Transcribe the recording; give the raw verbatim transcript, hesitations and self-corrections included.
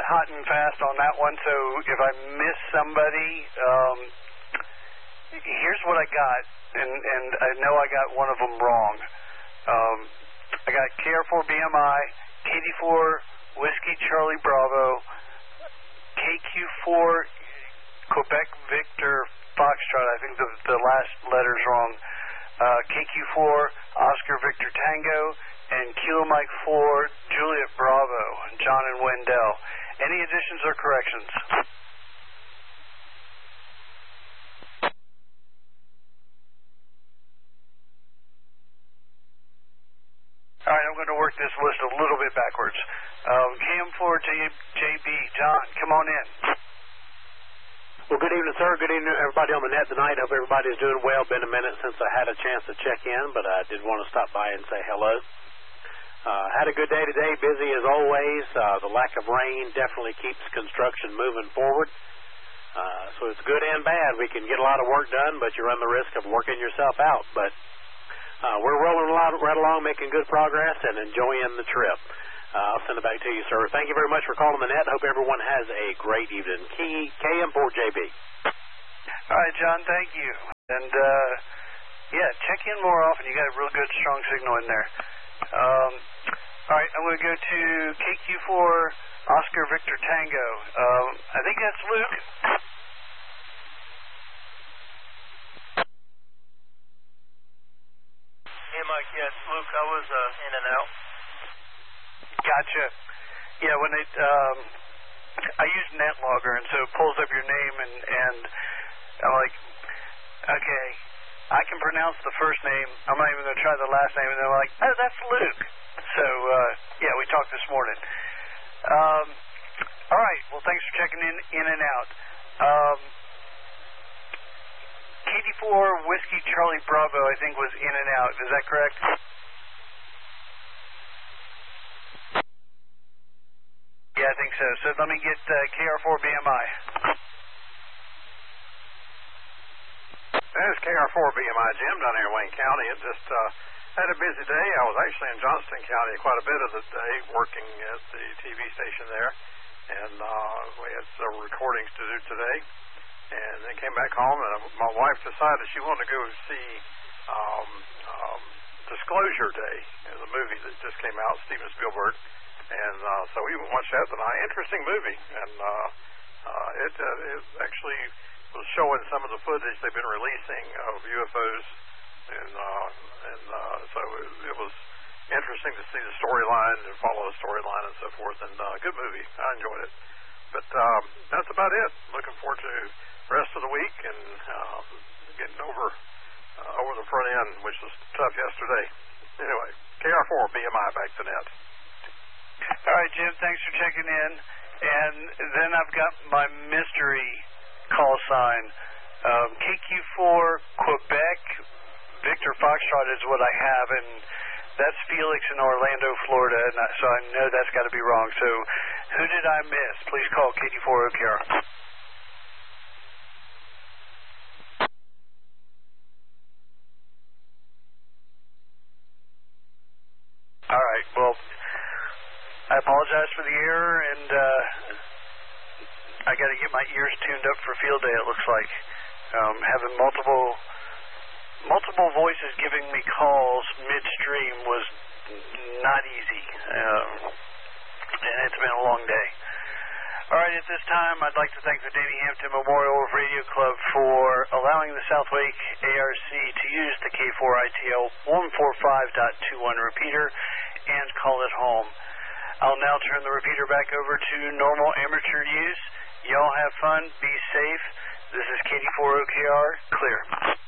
hot and fast on that one, so if I miss somebody, um, here's what I got, and, and I know I got one of them wrong. Um, I got K R four B M I, K D four Whiskey Charlie Bravo, K Q four Quebec Victor Foxtrot, I think the, the last letter's wrong, uh, K Q four Oscar Victor Tango, and Kilo Mike four Juliet Bravo, John and Wendell. Any additions or corrections? All right, I'm going to work this list a little bit backwards. Um, K M four J B, John, come on in. Well, good evening, sir. Good evening, everybody on the net tonight. Hope everybody's doing well. Been a minute since I had a chance to check in, but I did want to stop by and say hello. Uh, had a good day today, busy as always. Uh, the lack of rain definitely keeps construction moving forward. Uh, so it's good and bad. We can get a lot of work done, but you run the risk of working yourself out. But uh, we're rolling a lot, right along, making good progress and enjoying the trip. Uh, I'll send it back to you, sir. Thank you very much for calling the net. Hope everyone has a great evening. K M four J B. All right, John, thank you. And, uh, yeah, check in more often. You got a real good, strong signal in there. Um, all right, I'm going to go to K Q four Oscar Victor Tango. Um, I think that's Luke. Hey, Mike, yes, Luke, I was uh, in and out. Gotcha. Yeah, when it, um, I use NetLogger, and so it pulls up your name, and, and I'm like, okay, I can pronounce the first name. I'm not even going to try the last name, and they're like, oh, that's Luke. So, uh, yeah, we talked this morning. Um, all right, well, thanks for checking in, in and out. Um, K D four Whiskey Charlie Bravo, I think, was in and out. Is that correct? Yeah, I think so. So let me get uh, K R four B M I. There's K R four B M I, Jim, down here in Wayne County. It just uh, had a busy day. I was actually in Johnston County quite a bit of the day working at the T V station there. And uh, we had several recordings to do today. And then came back home, and my wife decided she wanted to go see um, um, Disclosure Day, the movie that just came out, Steven Spielberg. And uh, so we watched that tonight. Interesting movie. And uh, uh, it, uh, it actually was showing some of the footage they've been releasing of U F Os. And, uh, and uh, so it, it was interesting to see the storyline and follow the storyline and so forth. And uh, good movie. I enjoyed it. But um, that's about it. Looking forward to the rest of the week and uh, getting over uh, over the front end, which was tough yesterday. Anyway, K R four B M I back to net. All right, Jim, thanks for checking in. And then I've got my mystery call sign. Um, K Q four Quebec Victor Foxtrot is what I have, and that's Felix in Orlando, Florida, and I, so I know that's got to be wrong. So who did I miss? Please call K D four O K R. All right, well, I apologize for the error, and uh, I got to get my ears tuned up for field day, it looks like. Um, having multiple multiple voices giving me calls midstream was not easy, um, and it's been a long day. All right, at this time, I'd like to thank the Danny Hampton Memorial Radio Club for allowing the Southwake A R C to use the K four I T L one forty-five point two one repeater and call it home. I'll now turn the repeater back over to normal amateur use. Y'all have fun. Be safe. This is K D four O K R. Clear.